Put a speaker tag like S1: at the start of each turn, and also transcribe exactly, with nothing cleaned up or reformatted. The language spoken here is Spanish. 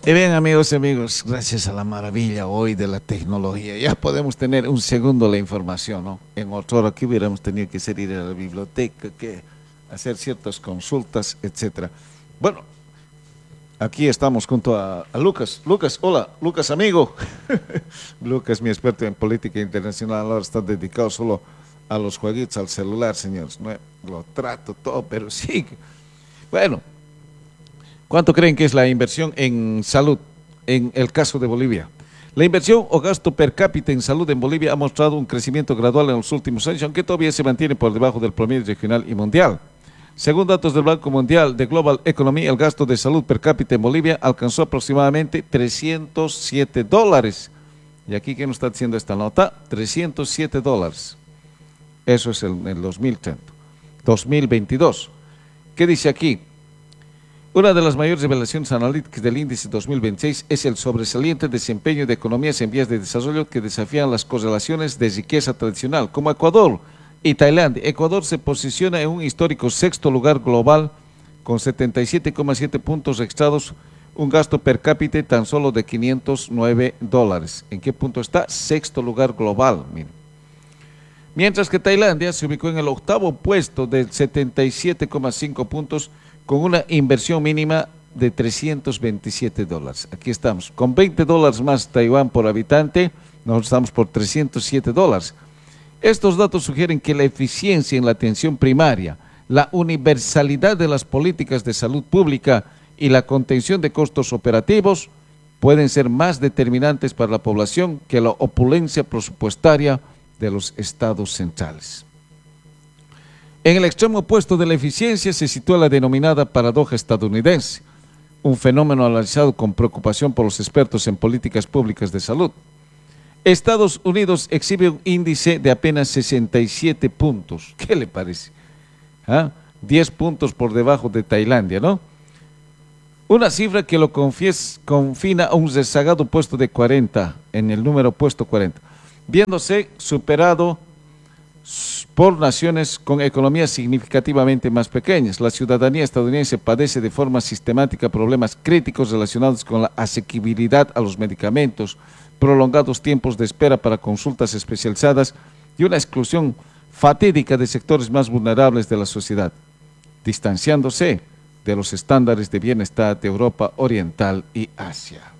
S1: Y bien, amigos y amigos, gracias a la maravilla hoy de la tecnología, ya podemos tener un segundo la información, ¿no? En otro hora que hubiéramos tenido que salir a la biblioteca, que hacer ciertas consultas, etcétera. Bueno, aquí estamos junto a, a Lucas. Lucas, hola, Lucas, amigo. Lucas, mi experto en política internacional, ahora está dedicado solo a los jueguitos, al celular, señores. No, lo trato todo, pero sí. Bueno. ¿Cuánto creen que es la inversión en salud en el caso de Bolivia? La inversión o gasto per cápita en salud en Bolivia ha mostrado un crecimiento gradual en los últimos años, aunque todavía se mantiene por debajo del promedio regional y mundial. Según datos del Banco Mundial de Global Economy, el gasto de salud per cápita en Bolivia alcanzó aproximadamente trescientos siete dólares. Y aquí, ¿qué nos está diciendo esta nota? trescientos siete dólares. Eso es en el dos mil treinta, dos mil veintidós. ¿Qué dice aquí? Una de las mayores revelaciones analíticas del índice dos mil veintiséis es el sobresaliente desempeño de economías en vías de desarrollo que desafían las correlaciones de riqueza tradicional, como Ecuador y Tailandia. Ecuador se posiciona en un histórico sexto lugar global con setenta y siete coma siete puntos registrados, un gasto per cápita tan solo de quinientos nueve dólares. ¿En qué punto está? Sexto lugar global, miren. Mientras que Tailandia se ubicó en el octavo puesto de setenta y siete coma cinco puntos, con una inversión mínima de trescientos veintisiete dólares. Aquí estamos, con veinte dólares más Taiwán por habitante, nosotros estamos por trescientos siete dólares. Estos datos sugieren que la eficiencia en la atención primaria, la universalidad de las políticas de salud pública y la contención de costos operativos pueden ser más determinantes para la población que la opulencia presupuestaria de los estados centrales. En el extremo opuesto de la eficiencia se sitúa la denominada paradoja estadounidense, un fenómeno analizado con preocupación por los expertos en políticas públicas de salud. Estados Unidos exhibe un índice de apenas sesenta y siete puntos. ¿Qué le parece? ¿Ah? diez puntos por debajo de Tailandia, ¿no? Una cifra que lo confies, confina a un rezagado puesto de cuarenta, en el número puesto cuarenta, viéndose superado por naciones con economías significativamente más pequeñas. La ciudadanía estadounidense padece de forma sistemática problemas críticos relacionados con la asequibilidad a los medicamentos, prolongados tiempos de espera para consultas especializadas y una exclusión fatídica de sectores más vulnerables de la sociedad, distanciándose de los estándares de bienestar de Europa Oriental y Asia.